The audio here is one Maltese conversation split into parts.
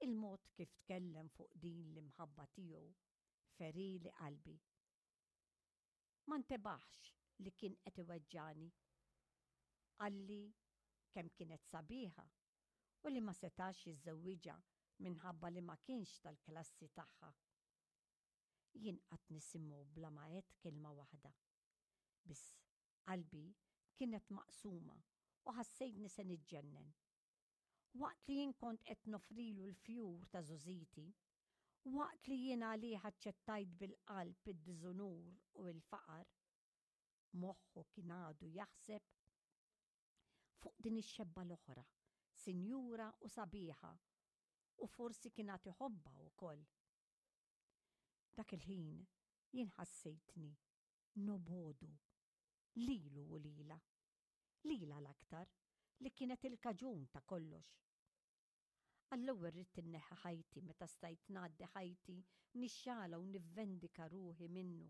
Il-mod kif tkellem fuq din l-imħabba tiegħu ferili qalbi. Ma ntebaħx li kien qed iweġġani. Qalli kemm kienet sabiħa u li ma setax jiżżewwiġha minħabba li ma kienx tal-klassi tagħha. Jien qatt nisimgħu bla ma qed kelma waħda. Biss qalbi kienet maqsuma u ħassejtni se niġġennen. Waqt li jien kont qed nofrilu l-fjur ta' Żużiti, waqt li jien għalih aċċettajt bil-qalb id-diżunur u l-faqar, moħħu kien għadu jaħseb fuq din ix-xebba l-oħra, sinjura u sabiħa, u forsi kienet iħobba wkoll. Dak il-ħin jien ħassejtni nobodu lilu u lila. Lila l-aktar li kienet il-kaġun ta' kollox. Allura rrid inneħħa ħajti meta stajt ngħaddi ħajti nixxala u nivvendika ruħi minnu.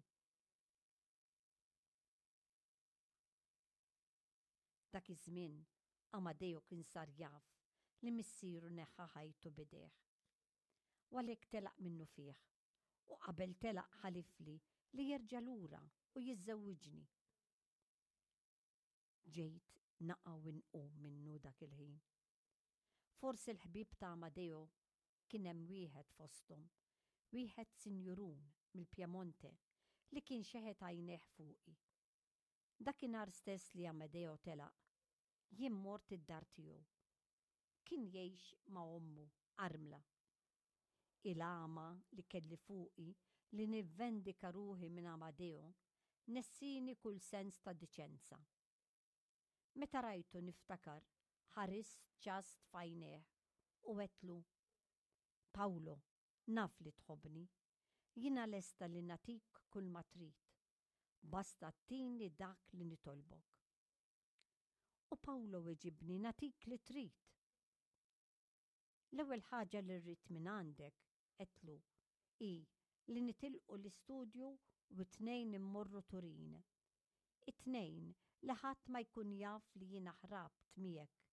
Dak iż-żmien Amadeo kien sar jaf li missieru neħħa ħajtu bideh. U għalhekk telaq minnu fih u qabel telaq ħalifli li jerġa' lura u jiżżewwiġni. Ġejt naqa' u nqum minnu dak il-ħin. Forsi l-ħbib ta' Amadeo kien hemm wieħed fosthom, wieħed sinjurun mill-Pjemonte li kien xeħet għajnejh fuqi. Dakinhar stess li Amadeo telaq, jien mort id-dar tiegħu. Kien jgħix ma' ommu Armla. Il-għama li kelli fuqi li nivvendika ruħi minn Amadeo nessini kull sens ta' diċenza. Meta rajtu niftakar, ħarist ċast fajnejh u għetlu: Pawlo, naf li tħobbni, jiena lesta li natik kull ma trid, basta tini dak li nitolbok. U Pawlo weġibni: natik li trid. L-ewwel ħaġa li rrid minn għandek, għetlu, li nitilqu l-istudju u t-tnejn immorru Turin. It-tnejn li ħadd ma jkun jaf li jiena ħrabt miegħek.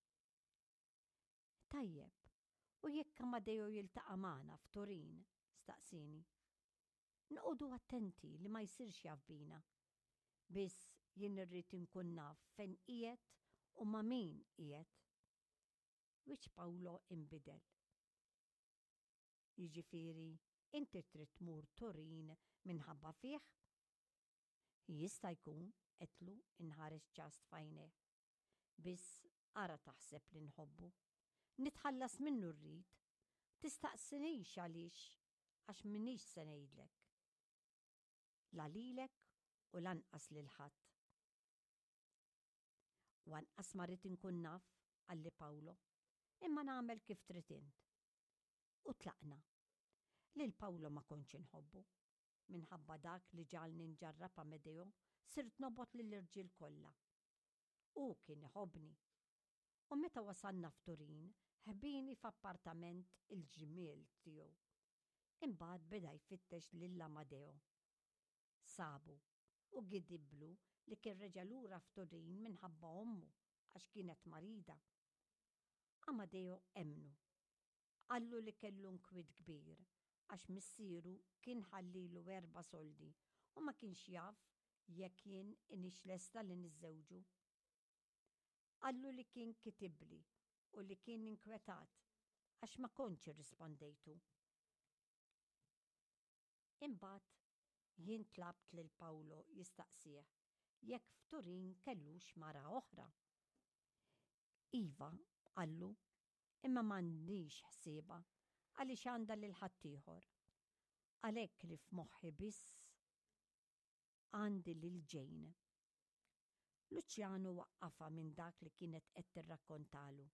Tajjeb, u jekk Amadeo jiltaqa' magħna f'Turin, staqsini. Noqogħdu attenti li ma jsirx jaf bina. Biss jien irrid inkun naf fejn qiegħed u ma' min qiegħed. Wiċċ Pawlo inbidel. Jiġifieri, inti trid tmur Turin minħabba fih? Jista' jkun, qedlu inħares ċast fajnejh. Biss ara taħseb li nħobbu. Nitħallas minnu rrid. Tistaqsinix għaliex għax minix se ngħidlek. La lilek u lanqas lil ħadd. U anqas ma rrid inkun naf, għalli Pawlo, imma nagħmel kif trid int. U tlaqna. Lil Pawlo ma kontx inħobbu. Minħabba dak li ġalni nġarrab Amadeo, sirt nobot lill-irġiel kollha. U kien iħobbni. U meta wasalna f'Turin, ħbini f'appartament il-ġmiel tiegħu. Imbagħad beda jfittex lil Amadeo. Sabu u gidiblu li kien reġa' lura f'Turin minħabba ommu għax kienet marida. Amadeo emnu. Qallu li kellu nkwid kbir għax missieru kien ħallilu 4 soldi u ma kienx jaf jekk jien inix lesta li niżżewġu. Qallu li kien kitibli u li kien inkwetat għax ma kontx irrispondejtu. Imbagħad jien tlabt lil Pawlo jistaqsih jekk f'Turin kellux mara oħra. Iva, qallu, imma m'għandix ħsieba għaliex għandha lil ħadd ieħor. Għalhekk li f'moħħi biss għandi lil Jane. Luċjano waqqafha minn dak li kienet qed tirrakkontalu.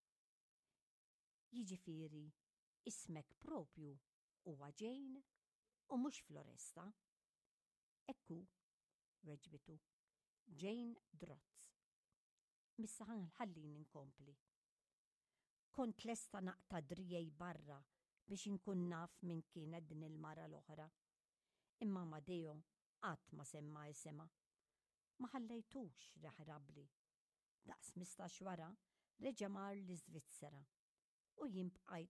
Jiġifieri, ismek propju huwa Jane u mhux Floresta. Ekku, weġbitu, Jane Drozz. Missa ħallini inkompli. Kont lesta naqta' drijej barra biex inkun naf min kienet din il-mara l-oħra. Imma Amadeo qatt ma semma isema. Ma ħallejtux reħrabli. Daqs 15 wara reġa' mar l-Iżvizzera u jien bqajt